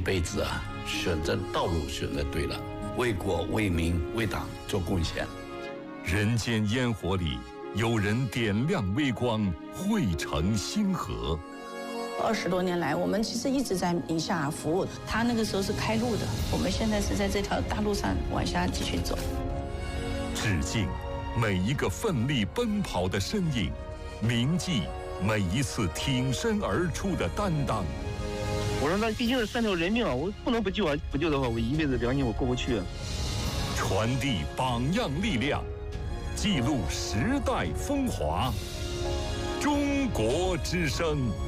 辈子啊，选择道路选择对了，为国为民为党做贡献。 人间烟火里，有人点亮微光，汇成星河。 20多年来，我们其实一直在宁夏服务。他那个时候是开路的，我们现在是在这条大路上往下继续走。 致敬每一个奋力奔跑的身影，铭记每一次挺身而出的担当。 我说那毕竟是3条人命啊，我不能不救啊！不救的话，我一辈子良心我过不去啊。 传递榜样力量，记录时代风华。中国之声。